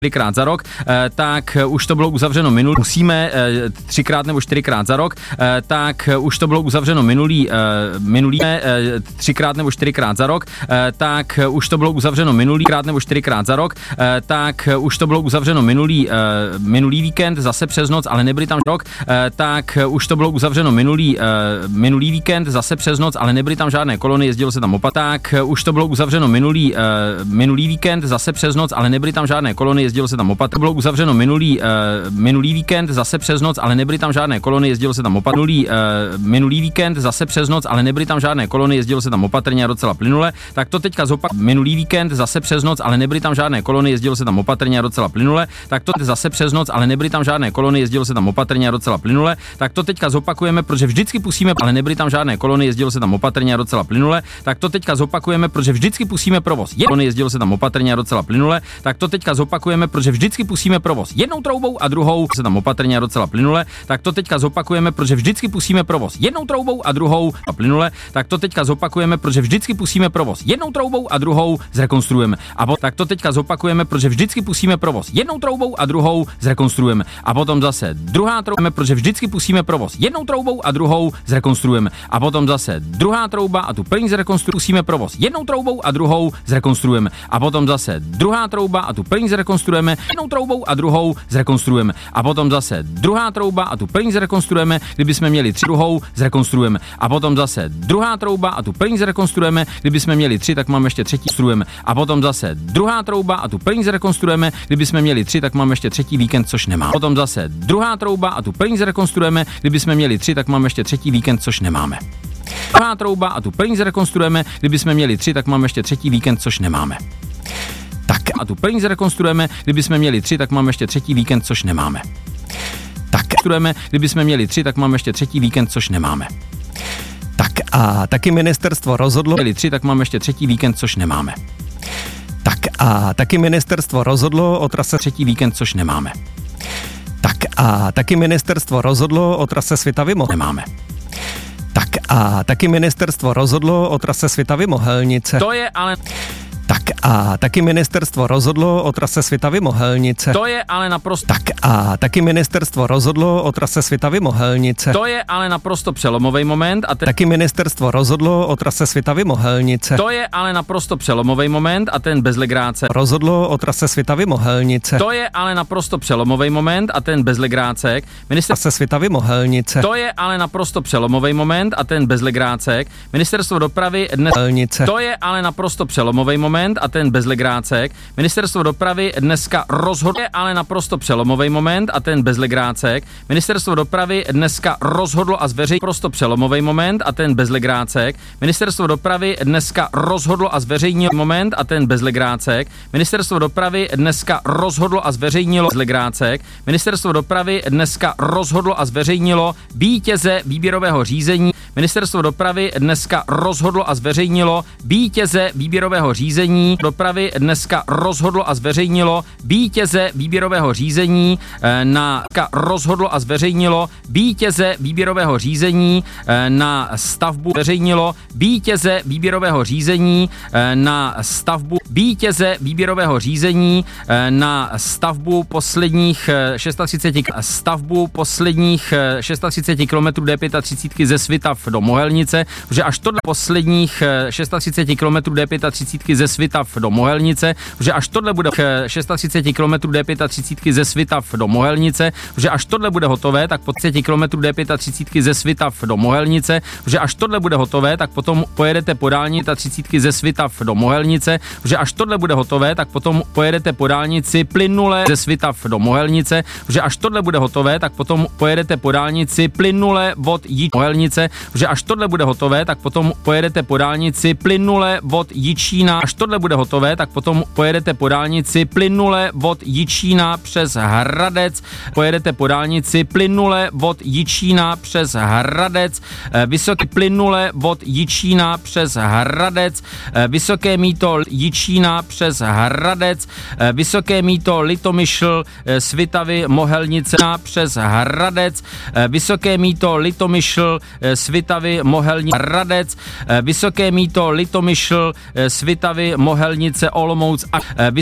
4krát za rok, tak už to bylo uzavřeno minulý. Musíme 3krát nebo 4krát za rok, tak už to bylo uzavřeno minulý 3krát nebo 4krát za rok, tak už to bylo uzavřeno minulýkrát nebo 4krát za rok, tak už to bylo uzavřeno minulý víkend, zase přes noc, ale nebyli tam rok, tak už to bylo uzavřeno minulý víkend, zase přes noc, ale nebyly tam žádné kolony, jezdilo se tam opat. Tak už to bylo uzavřeno minulý víkend, zase přes noc, ale nebyly tam žádné kolony, jezdilo se tam opat. Bylo uzavřeno minulý víkend, zase přes noc, ale nebyly tam žádné kolony, jezdilo se tam opat. Minulý víkend, zase přes noc, ale nebyly tam žádné kolony, jezdilo se tam opatrně a docela plynule. Tak to teďka minulý víkend, zase přes noc, ale nebyly tam žádné kolony, jezdilo se tam opatrně a docela plynule. Tak to zase přes noc, ale nebyly tam žádné kolony, jezdilo se tam opatrně a docela plynule. Tak to teďka zopakujeme, protože vždycky pustíme, ale nebyly tam žádné kolony, jezdilo se tam opatrně a docela plynule. Tak to teďka zopakujeme, protože vždycky pustíme provoz. Jezdilo se tam opatrně a docela plynule. Tak to teďka zopakujeme, protože vždycky pustíme provoz jednou troubou a druhou se tam opatrně a docela plynule. Tak to teďka zopakujeme, protože vždycky pustíme provoz jednou troubou a druhou a plynule. Tak to teďka zopakujeme, protože vždycky pustíme provoz jednou troubou a druhou zrekonstruujeme. Tak to teďka zopakujeme, protože vždycky pustíme provoz jednou troubou a druhou zrekonstruujeme. A potom zase druhá trouba, protože vždycky pustíme provoz jednou troubou a druhou zrekonstruujeme. A potom zase druhá trouba a tu první zrekonstruujeme, pustíme provoz jednou troubou a druhou zrekonstruujeme. A potom zase druhá trouba a tu první zrekonstruujeme, jednou troubou a druhou zrekonstruujeme. A potom zase druhá trouba a tu první zrekonstruujeme, kdybychom měli 3, druhou zrekonstruujeme. A potom zase druhá trouba a tu první zrekonstruujeme, kdybychom měli 3, tak máme ještě třetí zrekonstruujeme. A potom zase druhá trouba a tu první zrekonstruujeme, kdybychom měli 3, tak máme ještě třetí víkend, což nemá. Potom zase druhá trouba a tu první zrekonstruujeme, kdybychom měli 3, tak máme ještě třetí víkend, což nemáme. Druhá trouba a tu první zrekonstruujeme, kdybychom měli 3, tak máme ještě třetí víkend, což nemáme. Tak a tu první zrekonstruujeme, kdybychom měli 3, tak máme ještě třetí víkend, což nemáme. Tak kdybychom měli 3, tak máme ještě třetí víkend, což nemáme. Tak a taky ministerstvo rozhodlo, měli 3, tak máme ještě třetí víkend, což nemáme. Tak a taky ministerstvo rozhodlo o trase třetí víkend, což nemáme. Tak a taky ministerstvo rozhodlo o trase Svitavy nemáme. Tak a taky ministerstvo rozhodlo o trase Svitavy Mohelnice. To je ale... Tak a taky ministerstvo rozhodlo o trase Svitavy Mohelnice. To je ale naprosto... Tak a taky ministerstvo rozhodlo o trase Svitavy Mohelnice. To je ale naprosto přelomový moment a taky ministerstvo rozhodlo o trase Svitavy Mohelnice. To je ale naprosto přelomový moment a ten bez legráce rozhodlo o trase Svitavy Mohelnice. To je ale naprosto přelomový moment a ten bez legrácek ministerstvo Svitavy Mohelnice. To je ale naprosto přelomový moment a ten bez legrácek ministerstvo dopravy dnes Mohelnice. To je ale naprosto přelomový moment a ten bez legrácek. Ministerstvo dopravy dneska rozhodlo, ale naprosto přelomový moment a ten bez legrácek. Ministerstvo dopravy dneska rozhodlo a zveřejnilo naprosto přelomový moment a ten bez legrácek. Ministerstvo dopravy dneska rozhodlo a zveřejnilo moment a ten bez legrácek. Ministerstvo dopravy dneska rozhodlo a zveřejnilo bez legrácek. Ministerstvo dopravy dneska rozhodlo a zveřejnilo vítěze výběrového řízení. Ministerstvo dopravy dneska rozhodlo a zveřejnilo vítěze výběrového řízení. Dopravy dneska rozhodlo a zveřejnilo vítěze výběrového řízení na rozhodlo a zveřejnilo vítěze výběrového řízení na stavbu zveřejnilo vítěze výběrového řízení na stavbu vítěze výběrového řízení na stavbu posledních 630 km D35 ze Svitav do Mohelnice, protože až tohle posledních 630 km D35 ze Svitav do Mohelnice, protože až tohle bude 630 km D35 ze Svitav do Mohelnice, protože až tohle bude hotové, tak po 30 km D35 ze Svitav do Mohelnice, protože až tohle bude hotové, tak potom pojedete po dálnici 30 ze Svitav do Mohelnice, protože až tohle bude hotové, tak potom pojedete po dálnici plynule ze Svitav do Mohelnice, protože až tohle bude hotové, tak potom pojedete po dálnici plynule od Mohelnice, protože až tohle bude hotové, tak potom pojedete po dálnici plynule od Jičína, až tohle bude hotové, tak potom pojedete po dálnici plynule od Jičína přes Hradec, pojedete po dálnici plynule od Jičína přes Hradec, vysoké plynule od Jičína přes Hradec, Vysoké Mýto Jičína přes Hradec, Vysoké Mýto Litomyšl Svitavy Mohelnice přes Hradec, Vysoké Mýto Litomyšl Svitavy Mohelnice Hradec, Vysoké Mýto Litomyšl Svitavy Mohelnice Olomouc a